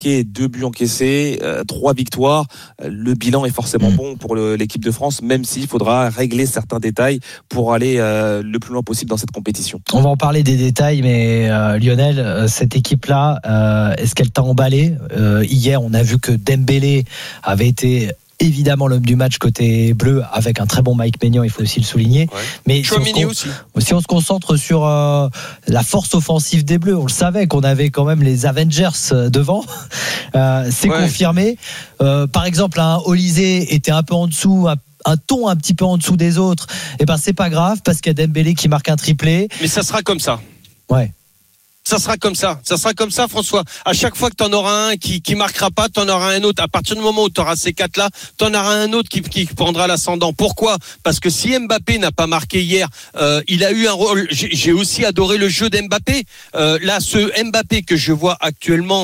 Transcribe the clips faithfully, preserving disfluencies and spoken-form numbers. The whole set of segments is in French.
deux buts encaissés, euh, trois victoires. Le bilan est forcément bon pour le, l'équipe de France, même s'il faudra régler certains détails pour aller euh, le plus loin possible dans cette compétition. On va en parler des détails, mais euh, Lionel, euh, cette équipe-là, euh, est-ce qu'elle t'a emballé ? euh, Hier, on a vu que Dembélé avait été évidemment l'homme du match côté bleu, avec un très bon Mike Maignan, il faut aussi le souligner. Ouais. Mais si on, se con- aussi. si on se concentre sur euh, la force offensive des Bleus, on le savait qu'on avait quand même les Avengers devant. Euh, c'est ouais. confirmé. Euh, par exemple, un Olysée était un peu en dessous, un, un ton un petit peu en dessous des autres. Et ben c'est pas grave parce qu'il y a Dembélé qui marque un triplé. Mais ça sera comme ça. Ouais. Ça sera comme ça, ça sera comme ça, François. À chaque fois que t'en auras un qui qui marquera pas, t'en auras un autre. À partir du moment où t'auras ces quatre-là, t'en auras un autre qui qui prendra l'ascendant. Pourquoi ? Parce que si Mbappé n'a pas marqué hier, euh, il a eu un rôle. J'ai, j'ai aussi adoré le jeu d'Mbappé. Euh, là, ce Mbappé que je vois actuellement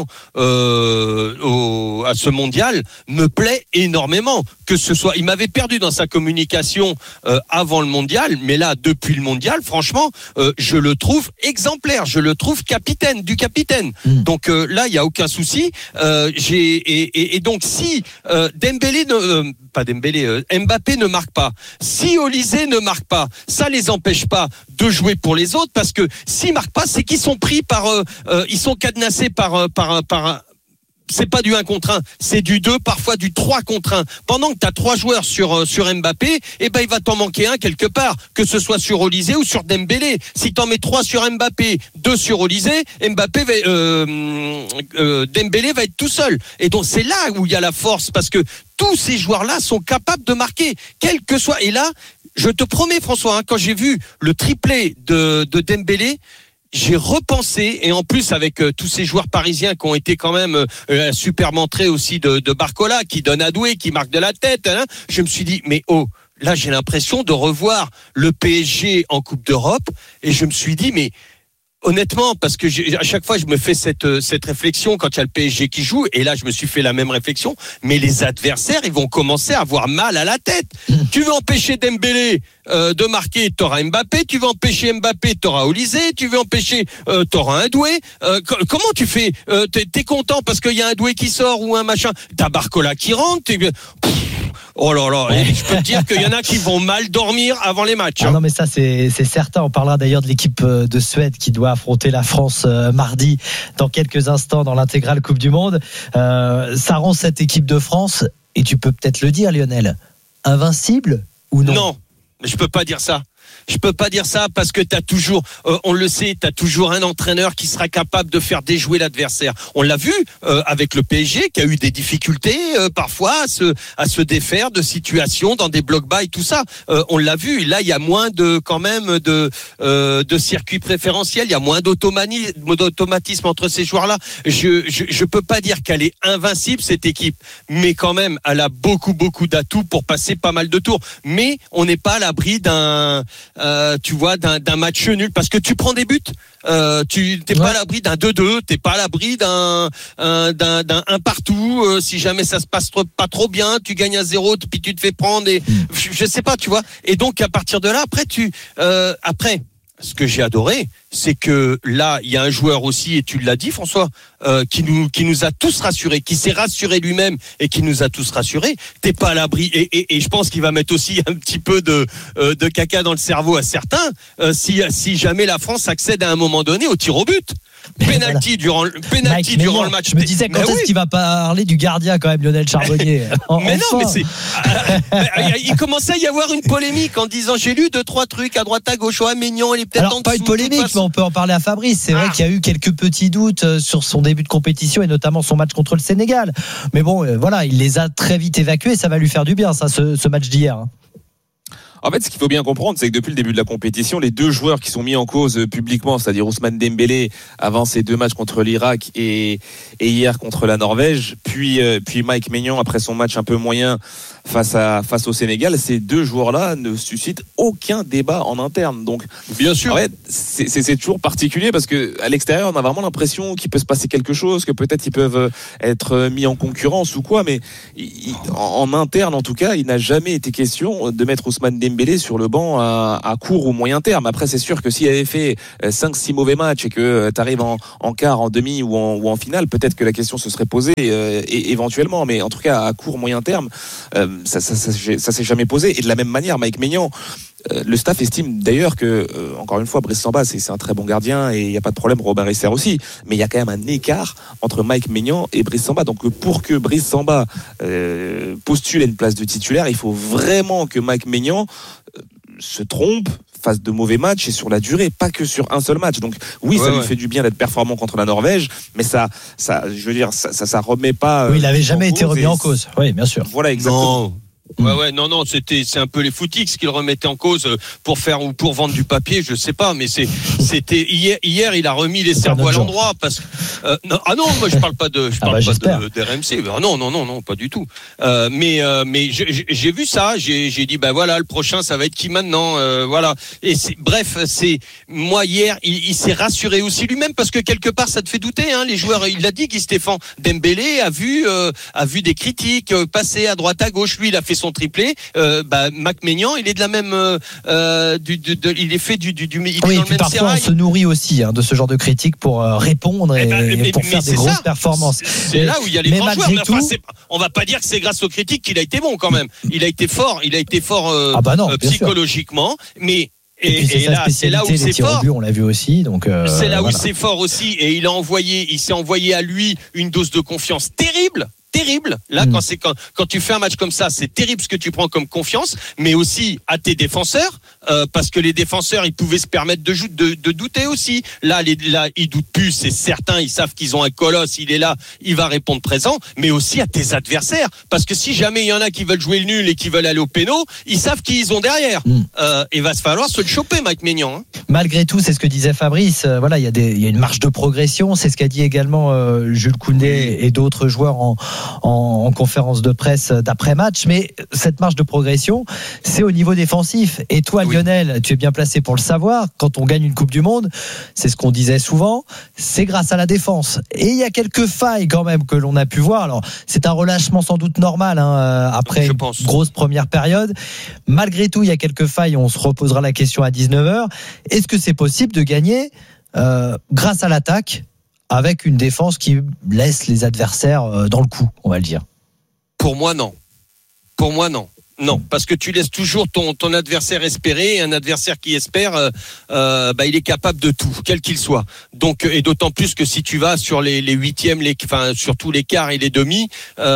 euh, au, à ce mondial me plaît énormément. Que ce soit, il m'avait perdu dans sa communication euh, avant le mondial, mais là, depuis le mondial, franchement, euh, je le trouve exemplaire. Je le trouve capitaine du capitaine. Mmh. Donc euh, là, il y a aucun souci. Euh, j'ai et, et, et donc si euh, Dembélé ne euh, pas Dembélé, euh, Mbappé ne marque pas, si Olysée ne marque pas, ça les empêche pas de jouer pour les autres parce que s'ils marquent pas, c'est qu'ils sont pris par, euh, euh, ils sont cadenassés par euh, par par c'est pas du un contre un, c'est du deux, parfois du trois contre un. Pendant que tu as trois joueurs sur sur Mbappé, eh ben il va t'en manquer un quelque part, que ce soit sur Olysée ou sur Dembélé. Si t'en mets trois sur Mbappé, deux sur Olysée, Mbappé va, euh, euh, Dembélé va être tout seul. Et donc c'est là où il y a la force parce que tous ces joueurs-là sont capables de marquer, quel que soit. Et là, je te promets François, hein, quand j'ai vu le triplé de de Dembélé, j'ai repensé, et en plus avec euh, tous ces joueurs parisiens qui ont été quand même euh, la superbe entrée aussi de, de Barcola, qui donne à Doué, qui marque de la tête, hein, je me suis dit, mais oh, là j'ai l'impression de revoir le P S G en Coupe d'Europe, et je me suis dit, mais honnêtement, parce que j'ai, à chaque fois je me fais cette cette réflexion quand il y a le P S G qui joue, et là je me suis fait la même réflexion, mais les adversaires ils vont commencer à avoir mal à la tête. Tu veux empêcher Dembélé euh, de marquer, t'auras Mbappé. Tu veux empêcher Mbappé, t'auras Olysée. Tu veux empêcher, euh, t'auras un Doué. Euh, co- comment tu fais euh, t'es, t'es content parce qu'il y a un Doué qui sort ou un machin. T'as Barcola qui rentre. T'es... Oh là là, et je peux te dire qu'il y en a qui vont mal dormir avant les matchs. Hein. Ah non mais ça c'est, c'est certain, on parlera d'ailleurs de l'équipe de Suède qui doit affronter la France euh, mardi dans quelques instants dans l'intégrale Coupe du Monde. Euh, ça rend cette équipe de France, et tu peux peut-être le dire Lionel, invincible ou non ? Non, mais je peux pas dire ça. Je peux pas dire ça parce que t'as toujours, euh, on le sait, t'as toujours un entraîneur qui sera capable de faire déjouer l'adversaire. On l'a vu euh, avec le P S G qui a eu des difficultés euh, parfois à se, à se défaire de situations dans des blocs bas et tout ça. Euh, on l'a vu. Là, il y a moins de, quand même, de, euh, de circuits préférentiels. Il y a moins d'automatisme entre ces joueurs-là. Je, je, je peux pas dire qu'elle est invincible cette équipe, mais quand même, elle a beaucoup, beaucoup d'atouts pour passer pas mal de tours. Mais on n'est pas à l'abri d'un Euh, tu vois, d'un, d'un match nul, parce que tu prends des buts, euh, tu t'es ouais. pas à l'abri d'un deux deux, t'es pas à l'abri d'un un, d'un, d'un un partout. Euh, si jamais ça se passe trop, pas trop bien, tu gagnes à zéro, puis tu te fais prendre. Et mmh. je, je sais pas, tu vois. Et donc à partir de là, après tu, euh, après. Ce que j'ai adoré, c'est que là, il y a un joueur aussi, et tu l'as dit, François, euh, qui nous qui nous a tous rassurés, qui s'est rassuré lui-même et qui nous a tous rassurés. T'es pas à l'abri, et, et, et je pense qu'il va mettre aussi un petit peu de euh, de caca dans le cerveau à certains, euh, si si jamais la France accède à un moment donné au tir au but. Penalty voilà. durant, penalty Mike, durant non, le match. Je me disais quand mais est-ce oui. qu'il va parler du gardien quand même, Lionel Charbonnier. en, mais enfin. non, mais c'est. Il commençait à y avoir une polémique en disant j'ai lu deux trois trucs à droite à gauche. Ouais, Maignan, il est peut-être. Alors en pas dessous, une polémique, mais on peut en parler à Fabrice. C'est ah. vrai qu'il y a eu quelques petits doutes sur son début de compétition et notamment son match contre le Sénégal. Mais bon, voilà, il les a très vite évacués. Ça va lui faire du bien, ça, ce, ce match d'hier. En fait, ce qu'il faut bien comprendre, c'est que depuis le début de la compétition, les deux joueurs qui sont mis en cause publiquement, c'est-à-dire Ousmane Dembélé avant ces deux matchs contre l'Irak et, et hier contre la Norvège, puis, euh, puis Mike Maignan après son match un peu moyen face à face au Sénégal, ces deux joueurs-là ne suscitent aucun débat en interne. Donc, bien sûr, en fait, c'est, c'est, c'est toujours particulier parce que à l'extérieur, on a vraiment l'impression qu'il peut se passer quelque chose, que peut-être ils peuvent être mis en concurrence ou quoi, mais il, en, en interne, en tout cas, il n'a jamais été question de mettre Ousmane Dembélé sur le banc à, à court ou moyen terme. Après, c'est sûr que s'il avait fait cinq six mauvais matchs et que tu arrives en, en quart, en demi ou en, ou en finale, peut-être que la question se serait posée euh, et, éventuellement, mais en tout cas à court moyen terme, euh, ça, ça, ça, ça, ça s'est jamais posé. Et de la même manière, Mike Maignan, euh, le staff estime d'ailleurs que, euh, encore une fois, Brice Samba, c'est, c'est un très bon gardien et il n'y a pas de problème, Robin Risser aussi, mais il y a quand même un écart entre Mike Maignan et Brice Samba. Donc pour que Brice Samba euh, postule à une place de titulaire, il faut vraiment que Mike Maignan euh, se trompe, fasse de mauvais matchs et sur la durée, pas que sur un seul match. Donc oui, ouais, ça lui ouais. fait du bien d'être performant contre la Norvège, mais ça, ça, je veux dire, ça, ça, ça remet pas. Oui, il n'avait jamais été remis en cause. Oui, bien sûr. Voilà, exactement. Non. Ouais, ouais, non, non, c'était, c'est un peu les footix qui le remettaient en cause pour faire ou pour vendre du papier, je sais pas, mais c'est, c'était hier, hier, il a remis les cerveaux à l'endroit parce que, euh, non, ah non, moi je parle pas de, je parle ah bah, pas j'espère. de, d'R M C, ah non, non, non, non, pas du tout. Euh, mais, euh, mais j'ai, j'ai vu ça, j'ai, j'ai dit, ben bah, voilà, le prochain, ça va être qui maintenant, euh, voilà. Et c'est, bref, c'est, moi hier, il, il s'est rassuré aussi lui-même parce que quelque part, ça te fait douter, hein, les joueurs, il l'a dit, Guy Stéphane Dembélé a vu, euh, a vu des critiques euh, passer à droite à gauche, lui, il a fait son triplé, euh, bah, Mike Maignan, il est de la même, euh, du, du, de, il est fait du, du, du il oui, est dans et puis le même parfois sérail. on se nourrit aussi hein, de ce genre de critiques pour euh, répondre et, et, ben, et pour mais, faire mais des grosses ça. performances. C'est, c'est là où il y a les mais grands joueurs. Mais enfin, c'est, on va pas dire que c'est grâce aux critiques qu'il a été bon quand même. Il a été fort, il a été fort euh, ah bah non, euh, psychologiquement, mais Et, et, c'est, et là, c'est là où c'est fort. But, on l'a vu aussi, donc. Euh, c'est là voilà. où c'est fort aussi, et il a envoyé, il s'est envoyé à lui une dose de confiance terrible. Terrible. Là, mmh. quand c'est quand, quand tu fais un match comme ça, c'est terrible ce que tu prends comme confiance, mais aussi à tes défenseurs, euh, parce que les défenseurs, ils pouvaient se permettre de, de, de douter aussi. Là, les, là, ils doutent plus, c'est certain. Ils savent qu'ils ont un colosse, il est là, il va répondre présent, mais aussi à tes adversaires, parce que si jamais il y en a qui veulent jouer le nul et qui veulent aller au péno, ils savent qui ils ont derrière. Mmh. Euh, et va se falloir se le choper, Mike Maignan. Hein. Malgré tout, c'est ce que disait Fabrice. Euh, voilà, il y a des, il y a une marge de progression. C'est ce qu'a dit également euh, Jules Koundé et d'autres joueurs en En, en conférence de presse d'après-match, mais cette marge de progression, c'est au niveau défensif. Et toi, oui. Lionel, tu es bien placé pour le savoir, quand on gagne une Coupe du Monde, c'est ce qu'on disait souvent, c'est grâce à la défense. Et il y a quelques failles quand même que l'on a pu voir. Alors, c'est un relâchement sans doute normal, hein, après Je une pense. grosse première période. Malgré tout, il y a quelques failles, on se reposera la question à dix-neuf heures. Est-ce que c'est possible de gagner euh, grâce à l'attaque avec une défense qui laisse les adversaires dans le coup, on va le dire? Pour moi, non. Pour moi, non. Non, parce que tu laisses toujours ton, ton adversaire espérer, et un adversaire qui espère, euh, euh, bah, il est capable de tout, quel qu'il soit. Donc, et d'autant plus que si tu vas sur les, les huitièmes, les, enfin, surtout les quarts et les demi,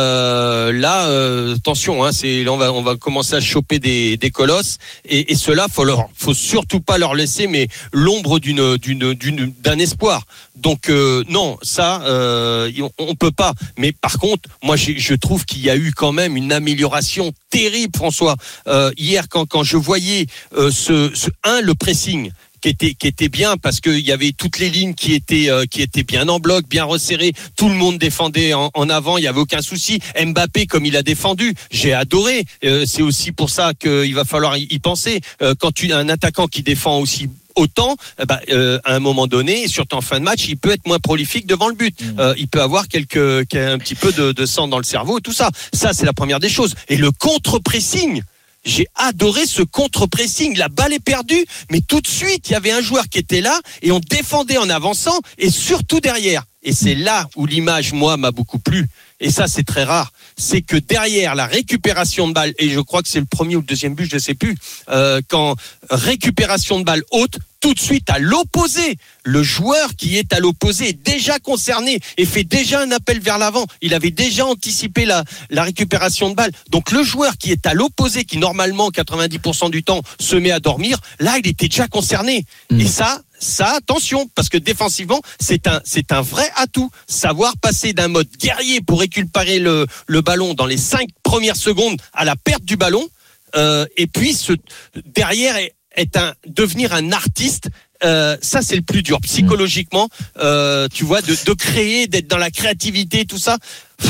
euh, là, euh, attention, hein, c'est, on va, on va commencer à choper des, des colosses, et, et ceux-là, faut leur, faut surtout pas leur laisser, mais l'ombre d'une, d'une, d'une, d'un espoir. Donc, euh, non, ça, euh, on, on peut pas. Mais par contre, moi, je, je trouve qu'il y a eu quand même une amélioration terrible, François. Euh, hier, quand, quand je voyais euh, ce, ce un, le pressing, qui était qui était bien parce que il y avait toutes les lignes qui étaient euh, qui étaient bien en bloc, bien resserrées, tout le monde défendait en, en avant, il y avait aucun souci. Mbappé, comme il a défendu, j'ai adoré. Euh, c'est aussi pour ça qu'il va falloir y, y penser. Euh, quand tu as un attaquant qui défend aussi autant, bah, euh, à un moment donné, surtout en fin de match, il peut être moins prolifique devant le but. Mmh. Euh, il peut avoir quelques, un petit peu de, de sang dans le cerveau et tout ça. Ça, c'est la première des choses. Et le contre-pressing, j'ai adoré ce contre-pressing. La balle est perdue, mais tout de suite, il y avait un joueur qui était là et on défendait en avançant et surtout derrière. Et c'est là où l'image, moi, m'a beaucoup plu. Et ça, c'est très rare. C'est que derrière la récupération de balle, et je crois que c'est le premier ou le deuxième but, je ne sais plus, euh, quand récupération de balle haute, tout de suite à l'opposé, le joueur qui est à l'opposé est déjà concerné et fait déjà un appel vers l'avant. Il avait déjà anticipé la, la récupération de balle. Donc le joueur qui est à l'opposé, qui normalement quatre-vingt-dix pour cent du temps se met à dormir, là il était déjà concerné. Mmh. Et ça, ça attention, parce que défensivement c'est un c'est un vrai atout. Savoir passer d'un mode guerrier pour récupérer le le ballon dans les cinq premières secondes à la perte du ballon, euh, et puis ce derrière est est un devenir un artiste, euh, ça c'est le plus dur psychologiquement, euh, tu vois, de, de créer, d'être dans la créativité, tout ça.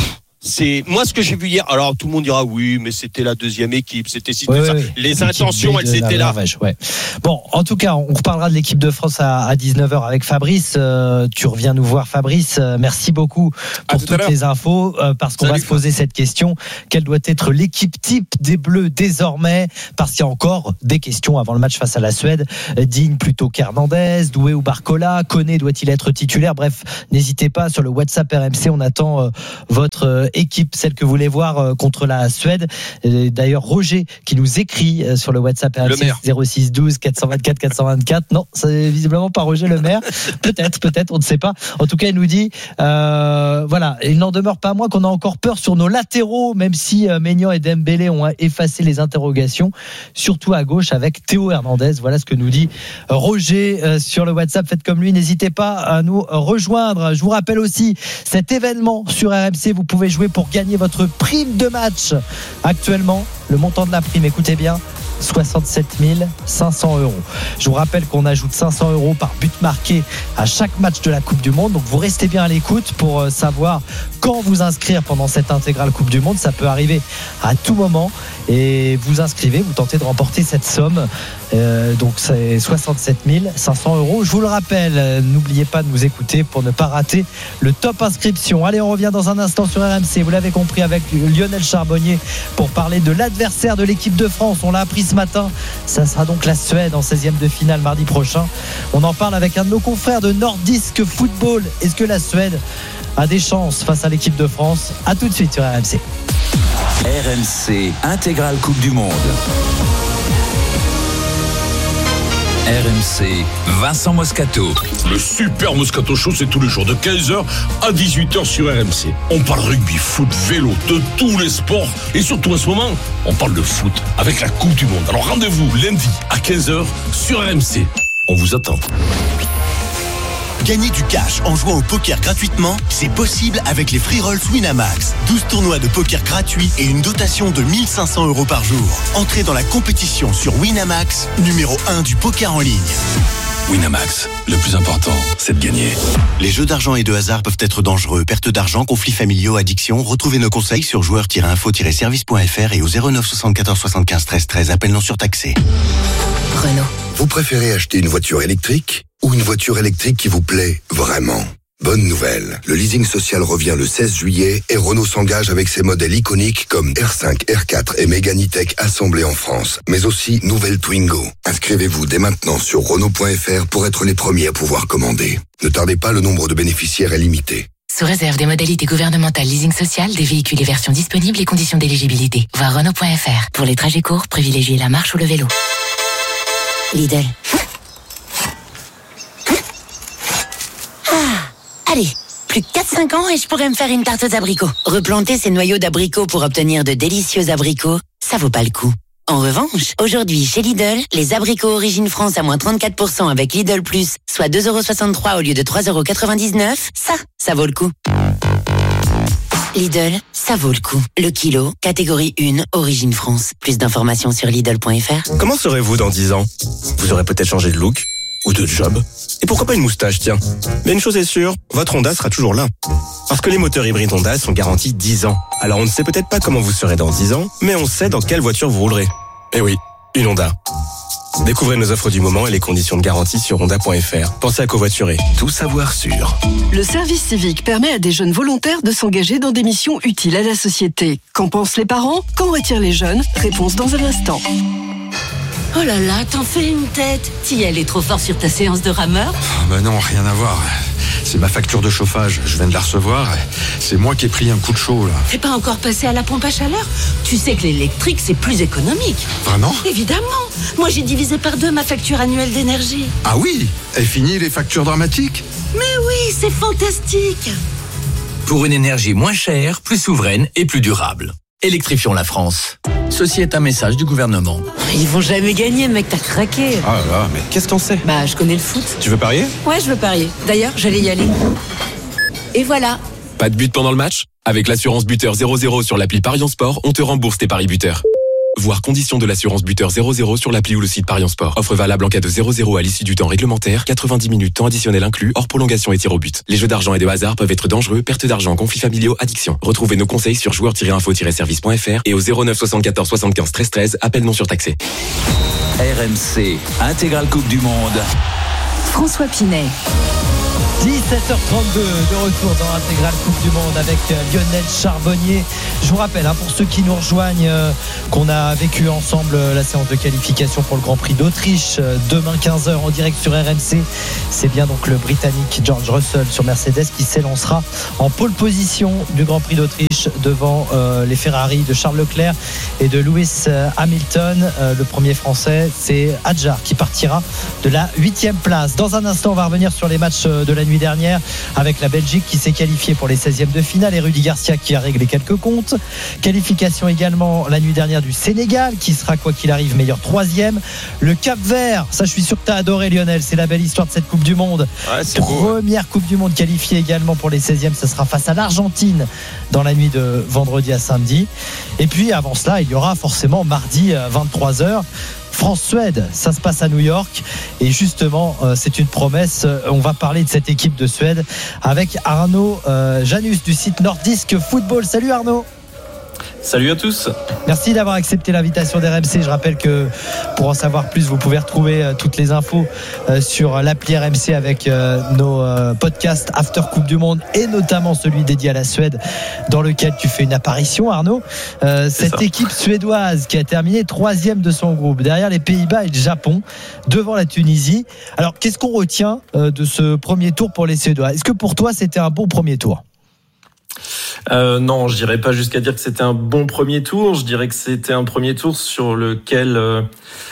C'est moi ce que j'ai vu hier. Alors tout le monde dira oui, mais c'était la deuxième équipe, c'était si oui, ça. Oui, les l'équipe intentions, elles étaient là. Ouais. Bon, en tout cas, on reparlera de l'équipe de France à, à dix-neuf heures avec Fabrice. Euh, tu reviens nous voir, Fabrice. Euh, merci beaucoup pour tout toutes les infos, euh, parce qu'on Salut, va se poser cette question. Quelle doit être l'équipe type des Bleus désormais? Parce qu'il y a encore des questions avant le match face à la Suède. Digne plutôt qu'Hernandez, Doué ou Barcola, Koné doit-il être titulaire? Bref, n'hésitez pas sur le WhatsApp R M C. On attend euh, votre euh, équipe, celle que vous voulez voir euh, contre la Suède. Et d'ailleurs, Roger qui nous écrit euh, sur le WhatsApp R M C zéro six douze quatre cent vingt-quatre quatre cent vingt-quatre. Non, c'est visiblement pas Roger Le Maire. Peut-être, peut-être, on ne sait pas. En tout cas, il nous dit, euh, voilà, il n'en demeure pas moins qu'on a encore peur sur nos latéraux, même si euh, Maignan et Dembélé ont effacé les interrogations, surtout à gauche avec Théo Hernandez. Voilà ce que nous dit Roger euh, sur le WhatsApp. Faites comme lui, n'hésitez pas à nous rejoindre. Je vous rappelle aussi cet événement sur R M C. Vous pouvez jouer pour gagner votre prime de match. Actuellement, le montant de la prime, écoutez bien, soixante-sept mille cinq cents euros. Je vous rappelle qu'on ajoute cinq cents euros par but marqué à chaque match de la Coupe du Monde. Donc vous restez bien à l'écoute pour savoir quand vous inscrire pendant cette intégrale Coupe du Monde. Ça peut arriver à tout moment. Et vous inscrivez, vous tentez de remporter cette somme. Euh, donc c'est soixante-sept mille cinq cents euros. Je vous le rappelle, n'oubliez pas de nous écouter pour ne pas rater le top inscription. Allez, on revient dans un instant sur R M C. Vous l'avez compris, avec Lionel Charbonnier pour parler de l'adversaire de l'équipe de France. On l'a appris ce matin. Ça sera donc la Suède en seizième de finale mardi prochain. On en parle avec un de nos confrères de Nordisk Football. Est-ce que la Suède a des chances face à l'équipe de France? À tout de suite sur R M C. R M C intégrale Coupe du Monde. R M C, Vincent Moscato. Le super Moscato Show, c'est tous les jours de quinze heures à dix-huit heures sur R M C. On parle rugby, foot, vélo, de tous les sports. Et surtout en ce moment, on parle de foot avec la Coupe du Monde. Alors rendez-vous lundi à quinze heures sur R M C. On vous attend. Gagner du cash en jouant au poker gratuitement, c'est possible avec les Free Rolls Winamax. douze tournois de poker gratuits et une dotation de mille cinq cents euros par jour. Entrez dans la compétition sur Winamax, numéro un du poker en ligne. Winamax, le plus important, c'est de gagner. Les jeux d'argent et de hasard peuvent être dangereux. Perte d'argent, conflits familiaux, addiction. Retrouvez nos conseils sur joueurs tiret info tiret service point f r et au zéro neuf soixante-quatorze soixante-quinze treize treize. Appel non surtaxé. Renault. Vous préférez acheter une voiture électrique ou une voiture électrique qui vous plaît vraiment? Bonne nouvelle, le leasing social revient le seize juillet et Renault s'engage avec ses modèles iconiques comme R cinq, R quatre et Mégane E-Tech assemblés en France, mais aussi nouvelle Twingo. Inscrivez-vous dès maintenant sur Renault point f r pour être les premiers à pouvoir commander. Ne tardez pas, le nombre de bénéficiaires est limité. Sous réserve des modalités gouvernementales leasing social, des véhicules et versions disponibles et conditions d'éligibilité. Voir Renault point f r. Pour les trajets courts, privilégiez la marche ou le vélo. Lidl. Ah, allez, plus que quatre cinq ans et je pourrais me faire une tarte aux abricots. Replanter ces noyaux d'abricots pour obtenir de délicieux abricots, ça vaut pas le coup. En revanche, aujourd'hui, chez Lidl, les abricots Origine France à moins trente-quatre pour cent avec Lidl Plus, soit deux euros soixante-trois au lieu de trois euros quatre-vingt-dix-neuf, ça, ça vaut le coup. Lidl, ça vaut le coup. Le kilo, catégorie un, Origine France. Plus d'informations sur Lidl point f r. Comment serez-vous dans dix ans? Vous aurez peut-être changé de look ou de job. Et pourquoi pas une moustache, tiens. Mais une chose est sûre, votre Honda sera toujours là. Parce que les moteurs hybrides Honda sont garantis dix ans. Alors on ne sait peut-être pas comment vous serez dans dix ans, mais on sait dans quelle voiture vous roulerez. Eh oui, une Honda. Découvrez nos offres du moment et les conditions de garantie sur honda point f r. Pensez à covoiturer. Tout savoir sûr. Le service civique permet à des jeunes volontaires de s'engager dans des missions utiles à la société. Qu'en pensent les parents? Qu'en retirent les jeunes? Réponse dans un instant. Oh là là, t'en fais une tête. T'y allais trop fort sur ta séance de rameur? Oh bah non, rien à voir. C'est ma facture de chauffage, je viens de la recevoir. C'est moi qui ai pris un coup de chaud là. T'es pas encore passé à la pompe à chaleur? Tu sais que l'électrique c'est plus économique. Vraiment? Évidemment. Moi j'ai divisé par deux ma facture annuelle d'énergie. Ah oui? Et fini les factures dramatiques? Mais oui, c'est fantastique. Pour une énergie moins chère, plus souveraine et plus durable. Électrifions la France. Ceci est un message du gouvernement. Ils vont jamais gagner, mec, t'as craqué. Ah là là, mais qu'est-ce qu'on sait? Bah, je connais le foot. Tu veux parier? Ouais, je veux parier. D'ailleurs, j'allais y aller. Et voilà. Pas de but pendant le match? Avec l'assurance buteur zéro zéro sur l'appli Parions Sport, on te rembourse tes paris buteurs. Voir conditions de l'assurance buteur zéro zéro sur l'appli ou le site Parions Sport. Offre valable en cas de zéro zéro à l'issue du temps réglementaire, quatre-vingt-dix minutes temps additionnel inclus, hors prolongation et tir au but. Les jeux d'argent et de hasard peuvent être dangereux, perte d'argent, conflits familiaux, addiction. Retrouvez nos conseils sur joueurs tiret info tiret service point f r et au zéro neuf soixante-quatorze soixante-quinze treize treize, appel non surtaxé. R M C, intégrale Coupe du Monde. François Pinet. dix-sept heures trente-deux de retour dans l'intégrale Coupe du Monde avec Lionel Charbonnier. Je vous rappelle, hein, pour ceux qui nous rejoignent, euh, qu'on a vécu ensemble euh, la séance de qualification pour le Grand Prix d'Autriche. Euh, demain quinze heures en direct sur R M C. C'est bien donc le Britannique George Russell sur Mercedes qui s'élancera en pole position du Grand Prix d'Autriche devant euh, les Ferrari de Charles Leclerc et de Lewis Hamilton. Euh, le premier français, c'est Hadjar qui partira de la huitième place. Dans un instant, on va revenir sur les matchs de la nuit dernière avec la Belgique qui s'est qualifiée pour les seizièmes de finale et Rudy Garcia qui a réglé quelques comptes. Qualification également la nuit dernière du Sénégal qui sera quoi qu'il arrive meilleur troisième. Le Cap-Vert, ça je suis sûr que tu as adoré Lionel, c'est la belle histoire de cette Coupe du Monde. Ouais, c'est Première beau. Coupe du Monde qualifiée également pour les seizièmes, ça sera face à l'Argentine dans la nuit de vendredi à samedi. Et puis avant cela, il y aura forcément mardi à vingt-trois heures France-Suède, ça se passe à New York et justement euh, c'est une promesse, on va parler de cette équipe de Suède avec Arnaud euh, Janus du site Nordisk Football. Salut Arnaud. Salut à tous. Merci d'avoir accepté l'invitation d'R M C. Je rappelle que pour en savoir plus, vous pouvez retrouver euh, toutes les infos euh, sur l'appli R M C avec euh, nos euh, podcasts After Coupe du Monde et notamment celui dédié à la Suède dans lequel tu fais une apparition, Arnaud. Euh, cette ça. équipe suédoise qui a terminé troisième de son groupe derrière les Pays-Bas et le Japon devant la Tunisie. Alors qu'est-ce qu'on retient euh, de ce premier tour pour les Suédois ? Est-ce que pour toi c'était un bon premier tour ? Euh, non, je dirais pas jusqu'à dire que c'était un bon premier tour. Je dirais que c'était un premier tour sur lequel euh,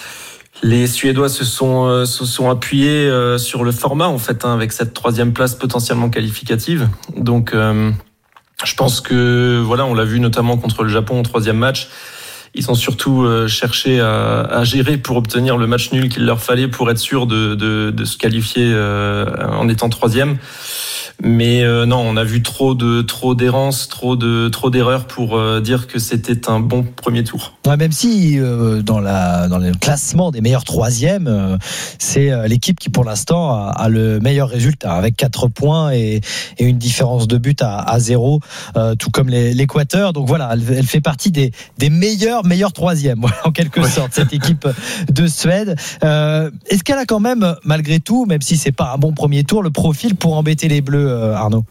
les Suédois se sont euh, se sont appuyés euh, sur le format en fait, hein, avec cette troisième place potentiellement qualificative. Donc, euh, je pense que voilà, on l'a vu notamment contre le Japon au troisième match. Ils ont surtout euh, cherché à, à gérer pour obtenir le match nul qu'il leur fallait pour être sûr de de, de se qualifier euh, en étant troisième. Mais euh, non, on a vu trop de trop d'errance, trop de trop d'erreurs pour euh, dire que c'était un bon premier tour. Ouais, même si euh, dans la dans le classement des meilleurs troisièmes, euh, c'est euh, l'équipe qui pour l'instant a, a le meilleur résultat avec quatre points et, et une différence de but à, à zéro, euh, tout comme les, l'Équateur. Donc voilà, elle, elle fait partie des des meilleurs meilleurs troisièmes, voilà, en quelque ouais. sorte cette équipe de Suède. Euh, est-ce qu'elle a quand même malgré tout, même si c'est pas un bon premier tour, le profil pour embêter les Bleus? Arnaud?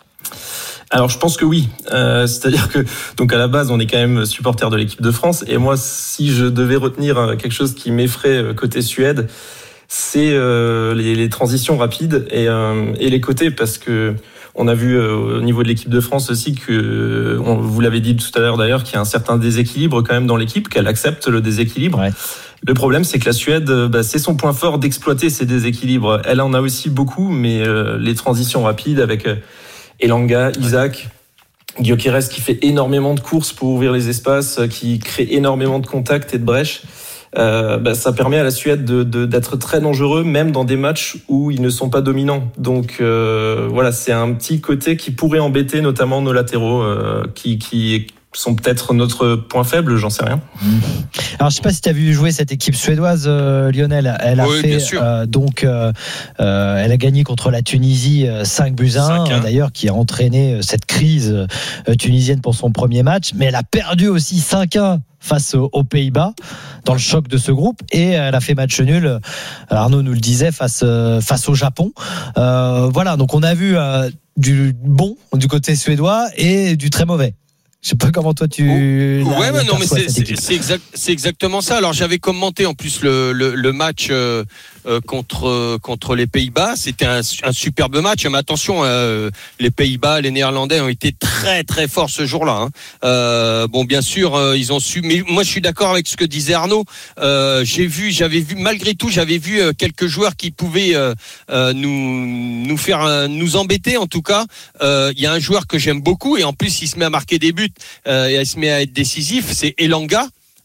Alors je pense que oui, euh, c'est-à-dire que donc à la base on est quand même supporter de l'équipe de France et moi si je devais retenir quelque chose qui m'effraie côté Suède, c'est euh, les, les transitions rapides et, euh, et les côtés parce que on a vu euh, au niveau de l'équipe de France aussi que on, vous l'avez dit tout à l'heure d'ailleurs qu'il y a un certain déséquilibre quand même dans l'équipe, qu'elle accepte le déséquilibre. Ouais. Le problème, c'est que la Suède, bah, c'est son point fort d'exploiter ces déséquilibres. Elle en a aussi beaucoup, mais euh, les transitions rapides avec euh, Elanga, Isaac, Gyökeres qui fait énormément de courses pour ouvrir les espaces, qui crée énormément de contacts et de brèches. Euh, bah, ça permet à la Suède de, de, d'être très dangereux, même dans des matchs où ils ne sont pas dominants. Donc euh, voilà, c'est un petit côté qui pourrait embêter notamment nos latéraux, euh, qui, qui sont peut-être notre point faible, j'en sais rien. Alors je sais pas si tu as vu jouer cette équipe suédoise, euh, Lionel. Elle a oui, fait euh, donc euh, euh, elle a gagné contre la Tunisie euh, cinq buts à un, d'ailleurs, qui a entraîné euh, cette crise euh, tunisienne pour son premier match, mais elle a perdu aussi cinq à un face aux, aux Pays-Bas dans le choc de ce groupe et elle a fait match nul. Arnaud nous le disait face euh, face au Japon. Euh, voilà, donc on a vu euh, du bon du côté suédois et du très mauvais. Je sais pas comment toi tu. Oh, ouais, mais non, mais c'est, c'est, c'est, exact, c'est exactement ça. Alors j'avais commenté en plus le, le, le match euh, euh, contre euh, contre les Pays-Bas. C'était un, un superbe match. Mais attention, euh, les Pays-Bas, les Néerlandais ont été très très forts ce jour-là. Hein. Euh, bon, bien sûr, euh, ils ont su. Mais moi, je suis d'accord avec ce que disait Arnaud. Euh, j'ai vu, j'avais vu, malgré tout, j'avais vu euh, quelques joueurs qui pouvaient euh, euh, nous nous faire euh, nous embêter. En tout cas, il euh, y a un joueur que j'aime beaucoup et en plus, il se met à marquer des buts. Euh, et il se met à être décisif, c'est Elanga.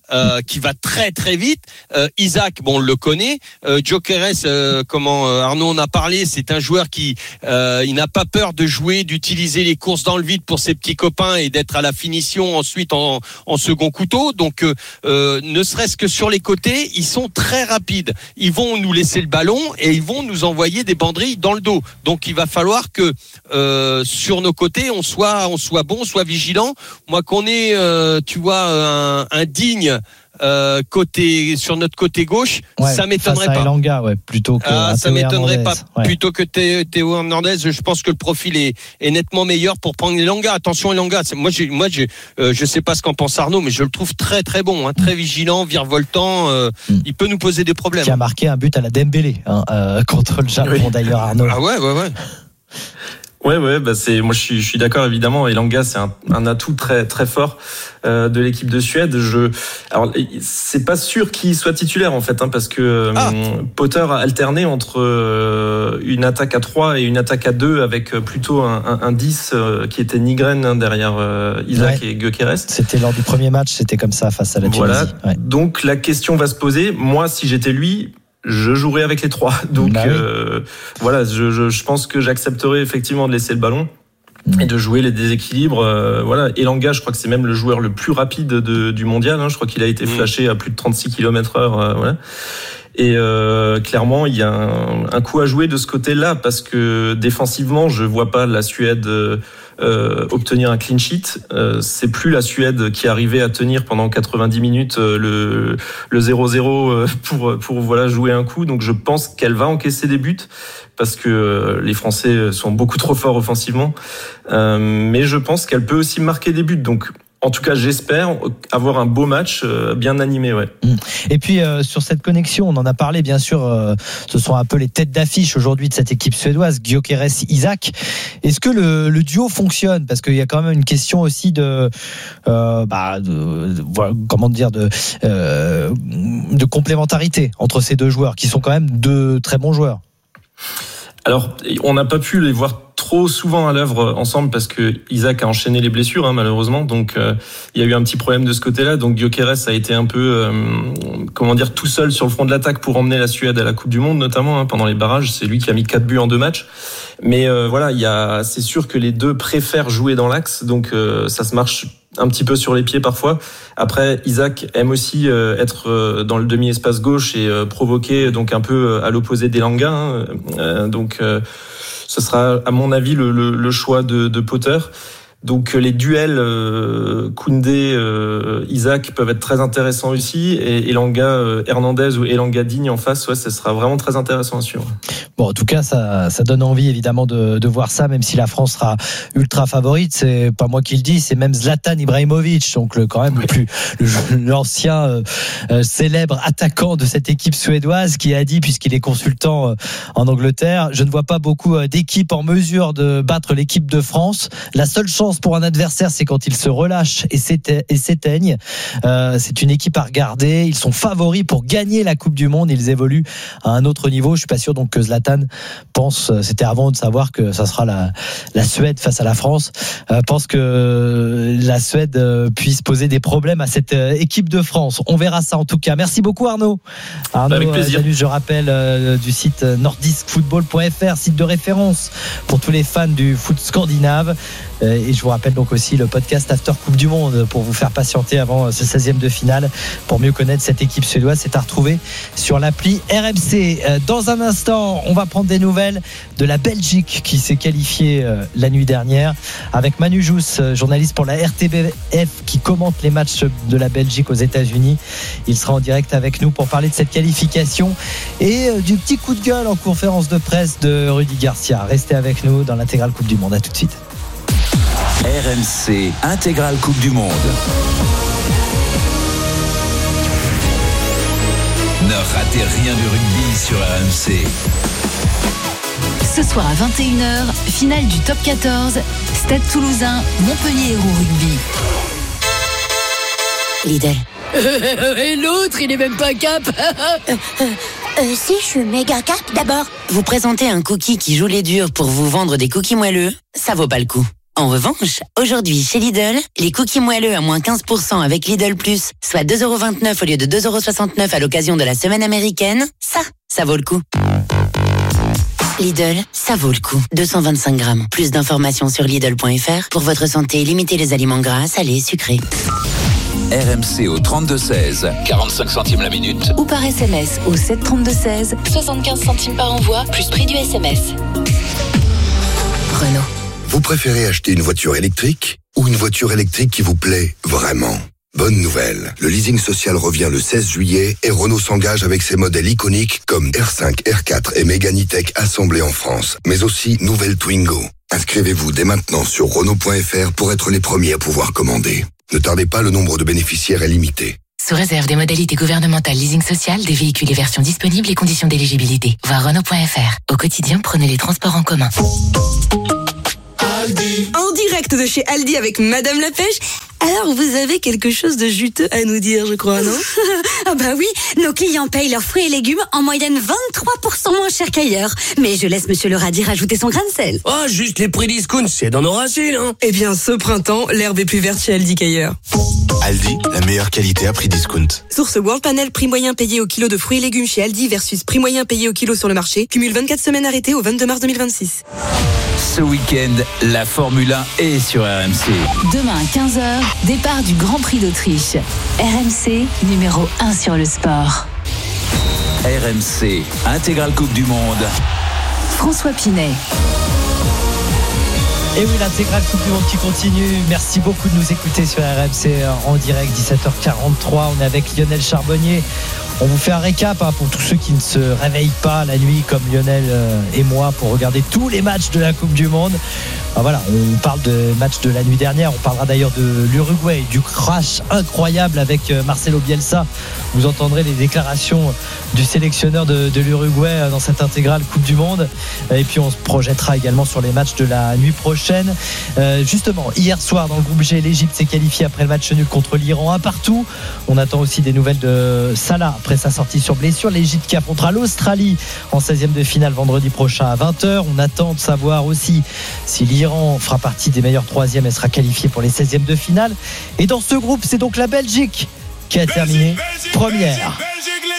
euh, qui va très très vite. Euh, Isaac, bon, on le connaît. Euh, Gyökeres, euh, comment euh, Arnaud en a parlé, c'est un joueur qui euh, il n'a pas peur de jouer, d'utiliser les courses dans le vide pour ses petits copains et d'être à la finition ensuite en, en second couteau. Donc, euh, euh, ne serait-ce que sur les côtés, ils sont très rapides. Ils vont nous laisser le ballon et ils vont nous envoyer des banderilles dans le dos. Donc, il va falloir que euh, sur nos côtés, on soit, on soit bon, on soit vigilant. Moi, qu'on ait, euh, tu vois, un, un digne. Euh, côté sur notre côté gauche, ouais, ça m'étonnerait pas. Elanga, ouais, plutôt que ah, ça m'étonnerait pas. Ouais. Plutôt que Théo Hernandez, je pense que le profil est, est nettement meilleur pour prendre Elanga. Attention Elanga, moi, j'ai, moi, j'ai, euh, je sais pas ce qu'en pense Arnaud, mais je le trouve très très bon, hein, très mm. vigilant, virevoltant. Euh, mm. Il peut nous poser des problèmes. Qui a marqué un but à la Dembélé hein, euh, contre le Japon oui. d'ailleurs, Arnaud. Ah ouais, ouais, ouais. Ouais, ouais, bah c'est, moi je suis, je suis d'accord évidemment. Elanga, c'est un, un atout très, très fort euh, de l'équipe de Suède. Je, alors c'est pas sûr qu'il soit titulaire en fait, hein, parce que ah. euh, Potter a alterné entre euh, une attaque à trois et une attaque à deux avec plutôt un, un, un dix euh, qui était Nygren hein, derrière euh, Isaac ouais. et Gyökeres. C'était lors du premier match, c'était comme ça face à la Tunisie. Voilà. Ouais. Donc la question va se poser. Moi, si j'étais lui, je jouerais avec les trois. Donc bah oui. euh, voilà, je, je, je pense que j'accepterais effectivement de laisser le ballon mmh. et de jouer les déséquilibres. Euh, voilà, Elanga, je crois que c'est même le joueur le plus rapide de, du mondial. Hein. Je crois qu'il a été mmh. flashé à plus de trente-six kilomètres heure. Euh, voilà. Et euh, clairement, il y a un, un coup à jouer de ce côté-là parce que défensivement, je vois pas la Suède euh, euh, obtenir un clean sheet. Euh, c'est plus la Suède qui arrivait à tenir pendant quatre-vingt-dix minutes euh, le le zéro zéro euh, pour pour voilà jouer un coup. Donc je pense qu'elle va encaisser des buts parce que euh, les Français sont beaucoup trop forts offensivement. Euh, mais je pense qu'elle peut aussi marquer des buts. Donc en tout cas, j'espère avoir un beau match euh, bien animé. Ouais. Et puis, euh, sur cette connexion, on en a parlé, bien sûr, euh, ce sont un peu les têtes d'affiche aujourd'hui de cette équipe suédoise, Gyökeres, Isaac. Est-ce que le, le duo fonctionne ? Parce qu'il y a quand même une question aussi de, euh, bah, de, de comment dire, de, euh, de complémentarité entre ces deux joueurs, qui sont quand même deux très bons joueurs. Alors, on n'a pas pu les voir trop souvent à l'œuvre ensemble parce que Isaac a enchaîné les blessures hein, malheureusement, donc euh, il y a eu un petit problème de ce côté-là. Donc Gyökeres a été un peu, euh, comment dire, tout seul sur le front de l'attaque pour emmener la Suède à la Coupe du Monde notamment hein, pendant les barrages. C'est lui qui a mis quatre buts en deux matchs. Mais euh, voilà, il y a, c'est sûr que les deux préfèrent jouer dans l'axe, donc euh, ça se marche un petit peu sur les pieds parfois. Après, Isaac aime aussi euh, être euh, dans le demi-espace gauche et euh, provoquer donc un peu à l'opposé d'Elanga. Hein, euh, donc euh, ce sera à mon avis le, le, le choix de, de Potter. Donc les duels euh, Koundé, euh, Isaac peuvent être très intéressants aussi, et Elanga euh, Hernandez ou Elanga Digne en face, ouais, ce sera vraiment très intéressant à suivre. Bon, en tout cas, ça, ça donne envie évidemment de, de voir ça, même si la France sera ultra favorite. C'est pas moi qui le dis, c'est même Zlatan Ibrahimovic, donc le, quand même le plus le, l'ancien euh, euh, célèbre attaquant de cette équipe suédoise, qui a dit, puisqu'il est consultant euh, en Angleterre, je ne vois pas beaucoup euh, d'équipes en mesure de battre l'équipe de France. La seule chance pour un adversaire, c'est quand ils se relâchent et s'éteignent. Euh, c'est une équipe à regarder. Ils sont favoris pour gagner la Coupe du Monde. Ils évoluent à un autre niveau. Je suis pas sûr donc que Zlatan pense, c'était avant de savoir que ça sera la, la Suède face à la France, euh, pense que la Suède euh, puisse poser des problèmes à cette euh, équipe de France. On verra ça en tout cas. Merci beaucoup Arnaud. Arnaud, avec plaisir. Euh, je rappelle euh, du site nordisk football point f r, site de référence pour tous les fans du foot scandinave. Et je vous rappelle donc aussi le podcast After Coupe du Monde pour vous faire patienter avant ce seizième de finale, pour mieux connaître cette équipe suédoise. C'est à retrouver sur l'appli R M C. Dans un instant, on va prendre des nouvelles de la Belgique qui s'est qualifiée la nuit dernière, avec Manu Jousse, journaliste pour la R T B F, qui commente les matchs de la Belgique aux États-Unis. Il sera en direct avec nous pour parler de cette qualification et du petit coup de gueule en conférence de presse de Rudy Garcia. Restez avec nous dans l'intégrale Coupe du Monde. À tout de suite. R M C Intégrale Coupe du Monde. Ne ratez rien du rugby sur R M C. Ce soir à vingt et une heures, finale du top quatorze, Stade Toulousain, Montpellier Hérault Rugby. Lidl. Et l'autre, il est même pas cap. euh, euh, euh, si, je suis méga cap. D'abord, vous présentez un cookie qui joue les durs pour vous vendre des cookies moelleux, ça vaut pas le coup. En revanche, aujourd'hui chez Lidl, les cookies moelleux à moins quinze pour cent avec Lidl Plus, soit deux euros vingt-neuf au lieu de deux euros soixante-neuf à l'occasion de la semaine américaine, ça, ça vaut le coup. Lidl, ça vaut le coup. deux cent vingt-cinq grammes. Plus d'informations sur Lidl point F R. Pour votre santé, limitez les aliments gras, salés, sucrés. R M C au trente-deux seize, quarante-cinq centimes la minute. Ou par S M S au sept trente-deux seize, soixante-quinze centimes par envoi, plus prix du S M S. Renault. Vous préférez acheter une voiture électrique ou une voiture électrique qui vous plaît vraiment ? Bonne nouvelle, le leasing social revient le seize juillet et Renault s'engage avec ses modèles iconiques comme R cinq, R quatre et Mégane E-Tech assemblés en France, mais aussi nouvelle Twingo. Inscrivez-vous dès maintenant sur Renault point F R pour être les premiers à pouvoir commander. Ne tardez pas, le nombre de bénéficiaires est limité. Sous réserve des modalités gouvernementales leasing social, des véhicules et versions disponibles et conditions d'éligibilité. Voir Renault point F R. Au quotidien, prenez les transports en commun. Aldi. En direct de chez Aldi avec Madame la Pêche. Alors, vous avez quelque chose de juteux à nous dire, je crois, non? Ah bah oui, nos clients payent leurs fruits et légumes en moyenne vingt-trois pour cent moins cher qu'ailleurs. Mais je laisse Monsieur le Radis rajouter son grain de sel. Oh, juste les prix discount, c'est dans nos racines, hein. Eh bien, ce printemps, l'herbe est plus verte chez Aldi qu'ailleurs. Aldi, la meilleure qualité à prix discount. Source World Panel, prix moyen payé au kilo de fruits et légumes chez Aldi versus prix moyen payé au kilo sur le marché. Cumule vingt-quatre semaines arrêtées au vingt-deux mars deux mille vingt-six. Ce week-end, la Formule un est sur R M C. Demain à quinze heures, départ du Grand Prix d'Autriche. R M C, numéro un sur le sport. R M C, intégrale Coupe du Monde. François Pinet. Et oui, l'intégrale Coupe du Monde qui continue. Merci beaucoup de nous écouter sur R M C en direct, dix-sept heures quarante-trois. On est avec Lionel Charbonnier. On vous fait un récap hein, pour tous ceux qui ne se réveillent pas la nuit comme Lionel euh, et moi pour regarder tous les matchs de la Coupe du Monde. Ah, voilà, on parle de matchs de la nuit dernière. On parlera d'ailleurs de l'Uruguay, du crash incroyable avec euh, Marcelo Bielsa. Vous entendrez les déclarations du sélectionneur de, de l'Uruguay dans cette intégrale Coupe du Monde. Et puis on se projettera également sur les matchs de la nuit prochaine. Euh, justement, hier soir dans le groupe G, l'Égypte s'est qualifiée après le match nul contre l'Iran un partout. On attend aussi des nouvelles de Salah après sa sortie sur blessure. L'Égypte qui affrontera l'Australie en seizième de finale vendredi prochain à vingt heures. On attend de savoir aussi si l'Iran fera partie des meilleurs troisièmes et sera qualifié pour les seizièmes de finale. Et dans ce groupe, c'est donc la Belgique qui a terminé première.